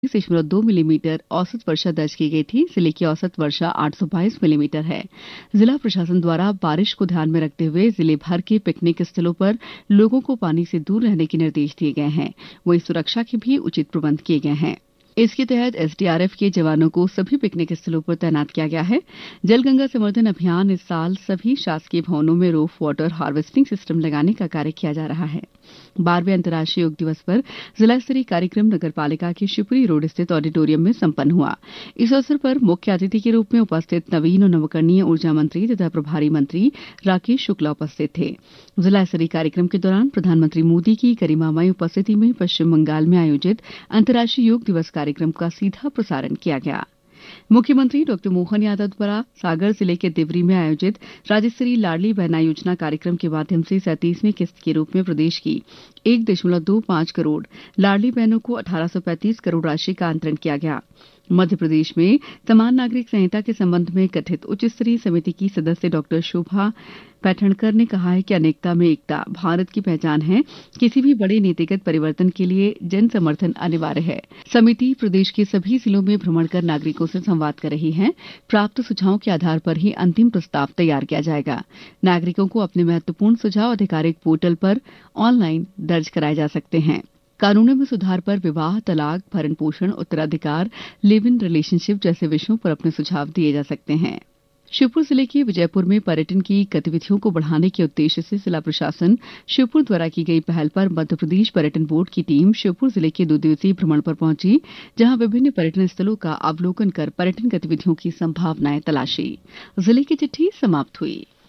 दशमलव 2 मिलीमीटर औसत वर्षा दर्ज की गई थी। जिले की औसत वर्षा 822 मिलीमीटर है। जिला प्रशासन द्वारा बारिश को ध्यान में रखते हुए जिले भर के पिकनिक स्थलों पर लोगों को पानी से दूर रहने के निर्देश दिए गए हैं। वहीं सुरक्षा के भी उचित प्रबंध किए गए हैं। इसके तहत एसडीआरएफ के जवानों को सभी पिकनिक स्थलों पर तैनात किया गया है। जल गंगा संवर्धन अभियान इस साल सभी शासकीय भवनों में रोफ वाटर हार्वेस्टिंग सिस्टम लगाने का कार्य किया जा रहा है। 12वें अंतर्राष्ट्रीय योग दिवस पर जिला स्तरीय कार्यक्रम नगरपालिका के शिवपुरी रोड स्थित ऑडिटोरियम में संपन्न हुआ। इस अवसर पर मुख्य अतिथि के रूप में उपस्थित नवीन और नवकरणीय ऊर्जा मंत्री तथा प्रभारी मंत्री राकेश शुक्ला उपस्थित थे। जिला स्तरीय कार्यक्रम के दौरान प्रधानमंत्री मोदी की गरिमामय उपस्थिति में पश्चिम बंगाल में आयोजित अंतर्राष्ट्रीय योग दिवस कार्यक्रम का सीधा प्रसारण किया गया। मुख्यमंत्री डॉ मोहन यादव द्वारा सागर जिले के देवरी में आयोजित राज्य स्तरीय लाडली बहना योजना कार्यक्रम के माध्यम से 37वीं किस्त के रूप में प्रदेश की 1.25 करोड़ लाडली बहनों को 1835 करोड़ राशि का अंतरण किया गया। मध्य प्रदेश में समान नागरिक संहिता के संबंध में गठित उच्च स्तरीय समिति की सदस्य डॉ शोभा पैठणकर ने कहा है कि अनेकता में एकता भारत की पहचान है। किसी भी बड़े नीतिगत परिवर्तन के लिए जन समर्थन अनिवार्य है। समिति प्रदेश के सभी जिलों में भ्रमण कर नागरिकों से संवाद कर रही है। प्राप्त सुझावों के आधार पर ही अंतिम प्रस्ताव तैयार किया जाएगा। नागरिकों को अपने महत्वपूर्ण सुझाव आधिकारिक पोर्टल पर ऑनलाइन दर्ज कराए जा सकते हैं। कानूनों में सुधार पर विवाह, तलाक, भरण पोषण, उत्तराधिकार, लिव इन रिलेशनशिप जैसे विषयों पर अपने सुझाव दिए जा सकते हैं। श्योपुर जिले के विजयपुर में पर्यटन की गतिविधियों को बढ़ाने के उद्देश्य से जिला प्रशासन श्योपुर द्वारा की गई पहल पर मध्यप्रदेश पर्यटन बोर्ड की टीम श्योपुर जिले के 2 दिवसीय भ्रमण पर पहुंची, जहां विभिन्न पर्यटन स्थलों का अवलोकन कर पर्यटन गतिविधियों की संभावनाएं तलाशी। जिले की चिट्ठी समाप्त हुई।